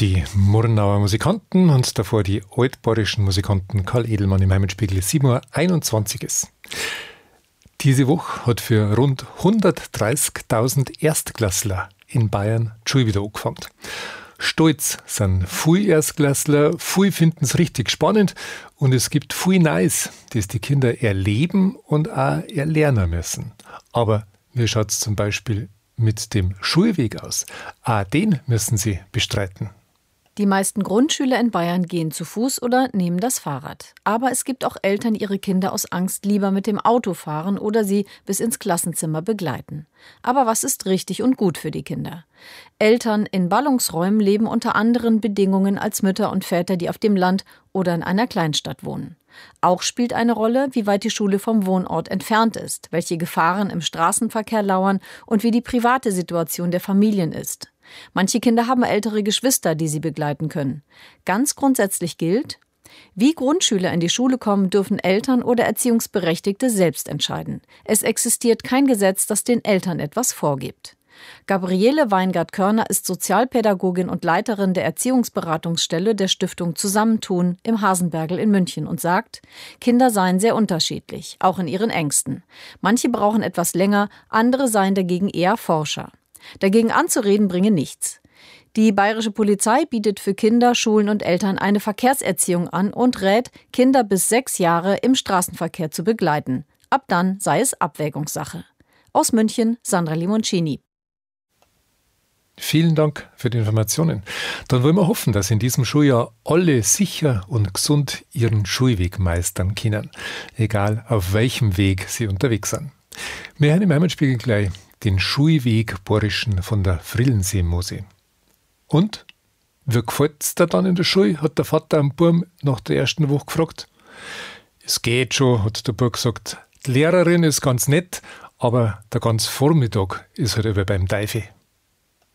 Die Murnauer Musikanten und davor die altbayerischen Musikanten Karl Edelmann im Heimatspiegel 7:21 Uhr ist. Diese Woche hat für rund 130.000 Erstklässler in Bayern die Schule wieder angefangen. Stolz sind viele Erstklässler, viele finden es richtig spannend und es gibt viel Neues, das die Kinder erleben und auch erlernen müssen. Aber wie schaut es zum Beispiel mit dem Schulweg aus? Auch den müssen sie bestreiten. Die meisten Grundschüler in Bayern gehen zu Fuß oder nehmen das Fahrrad. Aber es gibt auch Eltern, die ihre Kinder aus Angst lieber mit dem Auto fahren oder sie bis ins Klassenzimmer begleiten. Aber was ist richtig und gut für die Kinder? Eltern in Ballungsräumen leben unter anderen Bedingungen als Mütter und Väter, die auf dem Land oder in einer Kleinstadt wohnen. Auch spielt eine Rolle, wie weit die Schule vom Wohnort entfernt ist, welche Gefahren im Straßenverkehr lauern und wie die private Situation der Familien ist. Manche Kinder haben ältere Geschwister, die sie begleiten können. Ganz grundsätzlich gilt, wie Grundschüler in die Schule kommen, dürfen Eltern oder Erziehungsberechtigte selbst entscheiden. Es existiert kein Gesetz, das den Eltern etwas vorgibt. Gabriele Weingart-Körner ist Sozialpädagogin und Leiterin der Erziehungsberatungsstelle der Stiftung Zusammentun im Hasenbergl in München und sagt, Kinder seien sehr unterschiedlich, auch in ihren Ängsten. Manche brauchen etwas länger, andere seien dagegen eher Forscher. Dagegen anzureden bringe nichts. Die bayerische Polizei bietet für Kinder, Schulen und Eltern eine Verkehrserziehung an und rät, Kinder bis 6 Jahre im Straßenverkehr zu begleiten. Ab dann sei es Abwägungssache. Aus München, Sandra Limoncini. Vielen Dank für die Informationen. Dann wollen wir hoffen, dass in diesem Schuljahr alle sicher und gesund ihren Schulweg meistern können, egal auf welchem Weg sie unterwegs sind. Wir hören im Heimatspiegel gleich den Schulweg Borischen von der Frillensee-Mose. Und? Wie gefällt es dir dann in der Schule? Hat der Vater am Burm nach der ersten Woche gefragt. Es geht schon, hat der Bub gesagt. Die Lehrerin ist ganz nett, aber der ganze Vormittag ist halt über beim Teufel.